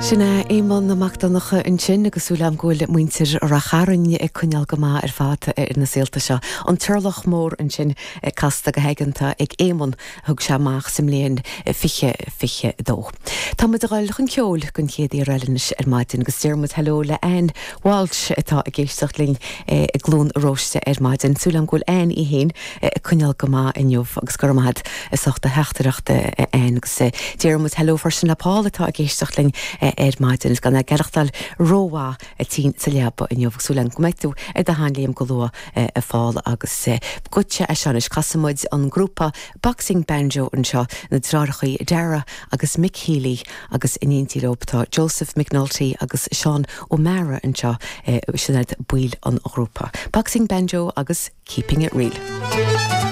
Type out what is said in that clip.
Sinna éman na Macdonacha an sin agus úla am ghfuil muintir ar a charanne cúneal go má ar fáta na Saolta seo. An turlach mór an sin casta go heiganta ag éman thug seamach sim léon fiche dó. Tá mu a gáil chun ceol gon chéad ar eilinis ar maidin agus dearmid heló le ein Walsh atá a géisteach lín glún róiste ar maidin. Súla am ghfuil ein I héin cúneal go má inniuh agus go mahad sochta heachtarachta ein agus dearmid heló farsin napála atá a géisteach lín maidin gan gerachtal róá a tí sa leaba in jofhsúlen gomeitú a hanlíam golua a fáil agus gutse a seanis casamid an grúpa Boxing Banjo an seo na drárachaí Dara agus Mick Healy agus iniontíróptá Joseph McNulty agus Sean O'Mara an seo sinad buil an grúpa. Boxing Banjo agus Keeping It Real.